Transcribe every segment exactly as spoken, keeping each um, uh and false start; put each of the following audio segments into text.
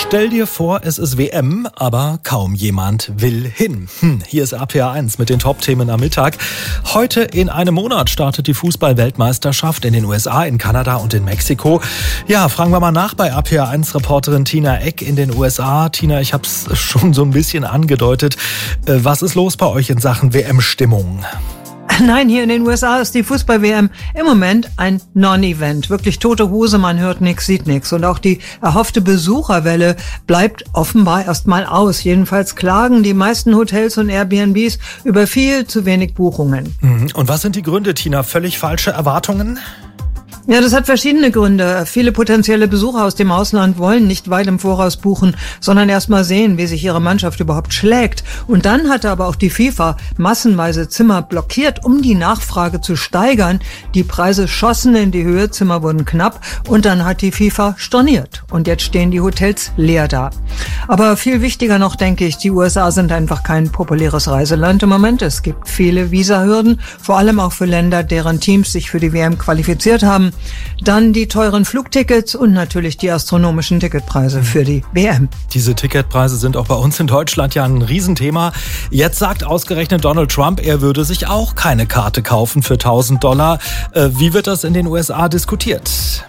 Stell dir vor, es ist W M, aber kaum jemand will hin. Hm, hier ist R P R eins mit den Top-Themen am Mittag. Heute in einem Monat startet die Fußball-Weltmeisterschaft in den U S A, in Kanada und in Mexiko. Ja, fragen wir mal nach bei R P R eins-Reporterin Tina Eck in den U S A. Tina, ich habe es schon so ein bisschen angedeutet. Was ist los bei euch in Sachen W M-Stimmung? Nein, hier in den U S A ist die Fußball-W M im Moment ein Non-Event. Wirklich tote Hose, man hört nichts, sieht nichts. Und auch die erhoffte Besucherwelle bleibt offenbar erstmal aus. Jedenfalls klagen die meisten Hotels und Airbnbs über viel zu wenig Buchungen. Und was sind die Gründe, Tina? Völlig falsche Erwartungen? Ja, das hat verschiedene Gründe. Viele potenzielle Besucher aus dem Ausland wollen nicht weit im Voraus buchen, sondern erst mal sehen, wie sich ihre Mannschaft überhaupt schlägt. Und dann hatte aber auch die FIFA massenweise Zimmer blockiert, um die Nachfrage zu steigern. Die Preise schossen in die Höhe, Zimmer wurden knapp und dann hat die FIFA storniert. Und jetzt stehen die Hotels leer da. Aber viel wichtiger noch, denke ich, die U S A sind einfach kein populäres Reiseland im Moment. Es gibt viele Visahürden, vor allem auch für Länder, deren Teams sich für die W M qualifiziert haben. Dann die teuren Flugtickets und natürlich die astronomischen Ticketpreise für die W M. Diese Ticketpreise sind auch bei uns in Deutschland ja ein Riesenthema. Jetzt sagt ausgerechnet Donald Trump, er würde sich auch keine Karte kaufen für tausend Dollar. Wie wird das in den U S A diskutiert?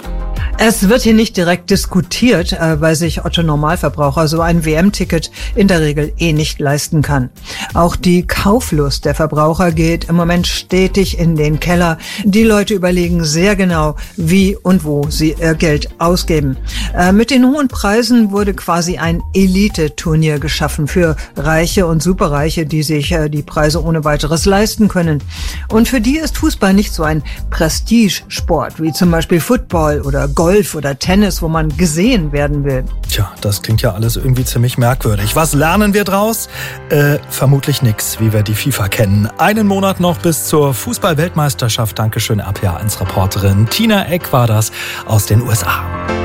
Es wird hier nicht direkt diskutiert, weil sich Otto Normalverbraucher so ein W M-Ticket in der Regel eh nicht leisten kann. Auch die Kauflust der Verbraucher geht im Moment stetig in den Keller. Die Leute überlegen sehr genau, wie und wo sie ihr Geld ausgeben. Mit den hohen Preisen wurde quasi ein Elite-Turnier geschaffen für Reiche und Superreiche, die sich die Preise ohne weiteres leisten können. Und für die ist Fußball nicht so ein Prestigesport wie zum Beispiel Football oder Golf. Golf oder Tennis, wo man gesehen werden will. Tja, das klingt ja alles irgendwie ziemlich merkwürdig. Was lernen wir draus? Äh, vermutlich nix, wie wir die FIFA kennen. Einen Monat noch bis zur Fußball-Weltmeisterschaft. Dankeschön, R P R eins-Reporterin Tina Eck war das aus den U S A.